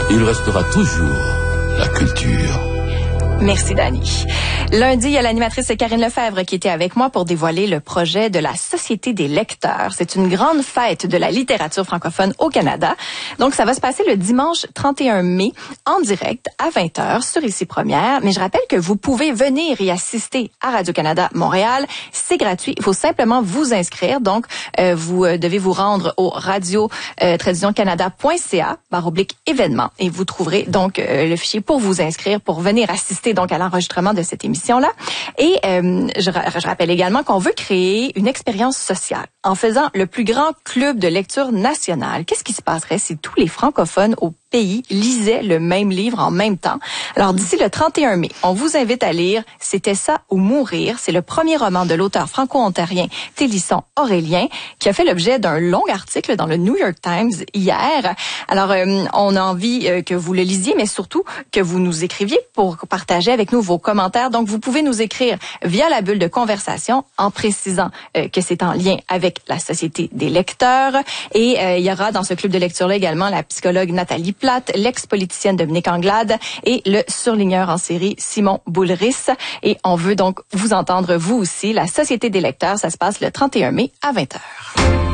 il restera toujours la culture. Merci, Dani. Lundi, il y a l'animatrice Karine Lefebvre qui était avec moi pour dévoiler le projet de la Société des lecteurs. C'est une grande fête de la littérature francophone au Canada. Donc, ça va se passer le dimanche 31 mai en direct à 20h sur Ici Première. Mais je rappelle que vous pouvez venir y assister à Radio-Canada Montréal. C'est gratuit. Il faut simplement vous inscrire. Donc, vous devez vous rendre au radio-canada.ca/événements et vous trouverez donc le fichier pour vous inscrire pour venir assister donc à l'enregistrement de cette émission-là. Et je rappelle également qu'on veut créer une expérience sociale en faisant le plus grand club de lecture national. Qu'est-ce qui se passerait si tous les francophones au pays lisaient le même livre en même temps? Alors, d'ici le 31 mai, on vous invite à lire « C'était ça ou mourir ». C'est le premier roman de l'auteur franco-ontarien Télisson Aurélien qui a fait l'objet d'un long article dans le New York Times hier. Alors, on a envie que vous le lisiez, mais surtout que vous nous écriviez pour partager avec nous vos commentaires. Donc, vous pouvez nous écrire via la bulle de conversation en précisant que c'est en lien avec la Société des lecteurs. Et il y aura dans ce club de lecture-là également la psychologue Nathalie Plate, l'ex-politicienne Dominique Anglade et le surligneur en série Simon Boulris. Et on veut donc vous entendre, vous aussi. La Société des lecteurs, ça se passe le 31 mai à 20h.